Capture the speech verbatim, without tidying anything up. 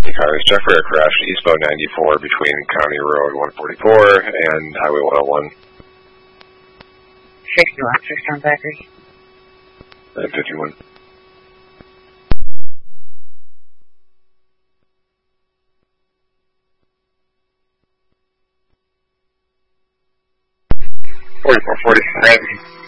fifty cars. Jeffrey crashed eastbound ninety-four between County Road one forty-four and Highway one oh one. sixty one, six-ton Zachary. And fifty-one. forty-four forty.